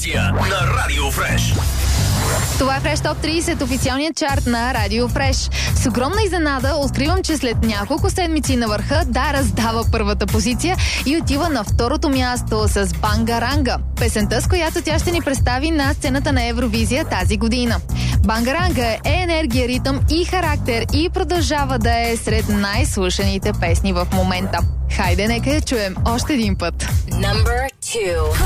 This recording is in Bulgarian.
позиция на Радио Фреш. Това е Fresh Top 30, официалният чарт на Радио Фреш. С огромна изненада откривам, че след няколко седмици на върха да раздава първата позиция и отива на второто място с Бангаранга. Песента, с която тя ще ни представи на сцената на Евровизия тази година. Бангаранга е енергия, ритъм и характер и продължава да е сред най-слушаните песни в момента. Хайде, нека я чуем още един път. Number 2.